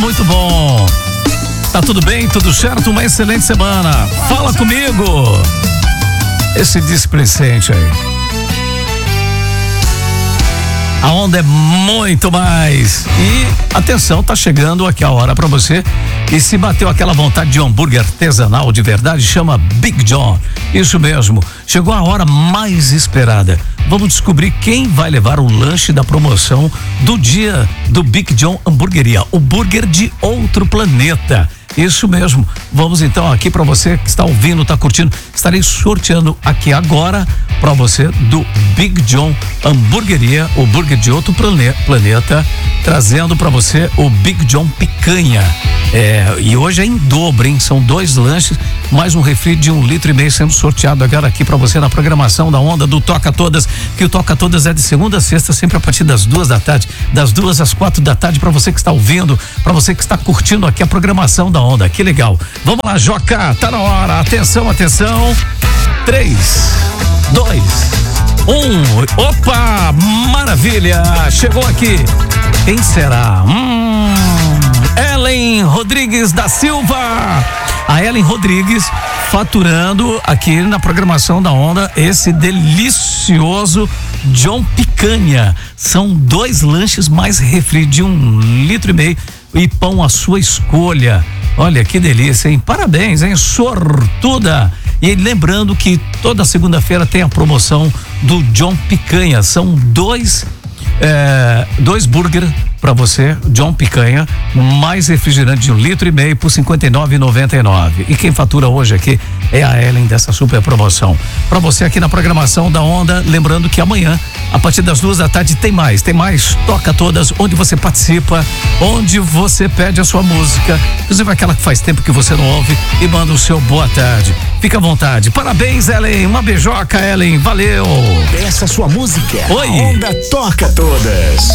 muito bom. Tá tudo bem, tudo certo, uma excelente semana. Fala comigo. Esse displicente aí. A onda é muito mais. E atenção, tá chegando aqui a hora pra você. E se bateu aquela vontade de um hambúrguer artesanal de verdade, chama Big John. Isso mesmo, chegou a hora mais esperada. Vamos descobrir quem vai levar o lanche da promoção do dia do Big John Hamburgueria, o burger de outro planeta. Isso mesmo. Vamos então aqui para você que está ouvindo, está curtindo, estarei sorteando aqui agora para você do Big John Hamburgueria, o burger de outro planeta, trazendo para você o Big John Picanha. E hoje é em dobro, hein? São 2 lanches, mais um refri de 1,5 litro sendo sorteado agora aqui para você na programação da onda do Toca Todas, que o Toca Todas é de segunda a sexta, sempre a partir das 2 da tarde, das 2 às 4 da tarde, para você que está ouvindo, para você que está curtindo aqui a programação da onda. Que legal. Vamos lá, Joca, tá na hora. Atenção, atenção. 3, 2, 1. Opa, maravilha. Chegou aqui. Quem será? Ellen Rodrigues da Silva. A Ellen Rodrigues faturando aqui na programação da onda esse delicioso John Picanha. São 2 lanches mais refri de 1,5 litro e pão à sua escolha. Olha que delícia, hein? Parabéns, hein? Sortuda! E lembrando que toda segunda-feira tem a promoção do John Picanha. São 2 burger para você, John Picanha, mais refrigerante de 1,5 litro por R$ 59,99. E quem fatura hoje aqui é a Ellen dessa super promoção. Para você aqui na programação da onda, lembrando que amanhã, a partir das 2 da tarde, tem mais Toca Todas, onde você participa, onde você pede a sua música, inclusive aquela que faz tempo que você não ouve, e manda o seu boa tarde. Fica à vontade. Parabéns, Ellen. Uma beijoca, Ellen. Valeu. Peça sua música. Oi. A onda Toca Todas.